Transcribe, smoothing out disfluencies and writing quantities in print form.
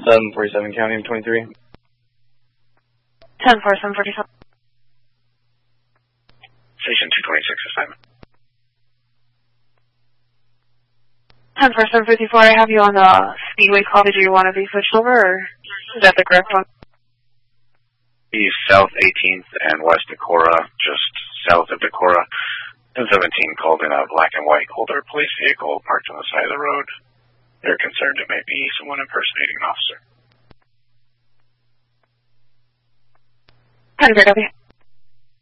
747 County 23. 10-4, 747. Station 226 assignment. 10-4, 754, I have you on the Speedway call. Did you want to be switched over, or is that the correct one? East, South 18th and West Decorah, just south of Decorah. 1017 called in a black and white older police vehicle parked on the side of the road. They're concerned it may be someone impersonating an officer. 10-4,